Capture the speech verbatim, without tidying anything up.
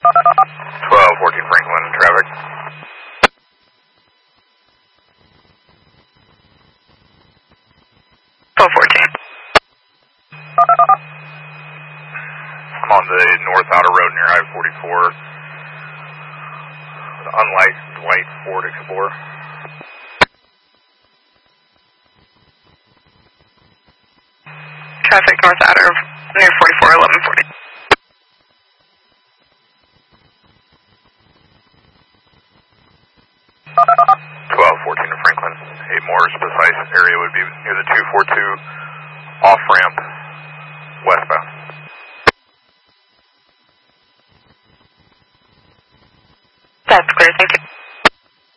twelve fourteen Franklin, traffic. twelve fourteen. I'm on the north outer road near I forty-four. The unlicensed white Ford Explorer. Traffic north outer near forty-four eleven forty. twelve fourteen to Franklin. A more precise area would be near the two forty-two off-ramp westbound. That's clear, thank you.